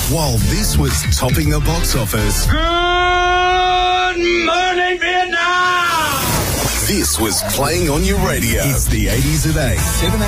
while this was topping the box office. Good morning, Vietnam! This was playing on your radio. It's the 80s at 8, 7